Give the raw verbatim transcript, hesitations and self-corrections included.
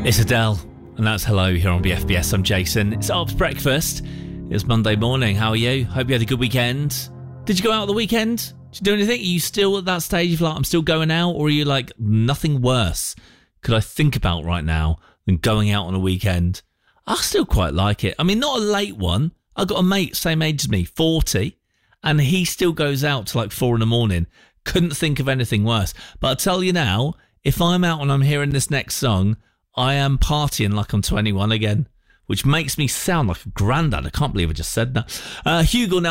It's Adele, and that's Hello here on B F B S. I'm Jason. It's Arp's Breakfast. It's Monday morning. How are you? Hope you had a good weekend. Did you go out at the weekend? Did you do anything? Are you still at that stage of like, I'm still going out? Or are you like, nothing worse could I think about right now than going out on a weekend? I still quite like it. I mean, not a late one. I got a mate, same age as me, forty, and he still goes out to like four in the morning. Couldn't think of anything worse. But I'll tell you now, if I'm out and I'm hearing this next song, I am partying like I'm twenty-one again, which makes me sound like a granddad. I can't believe I just said that. Uh, Hugo now.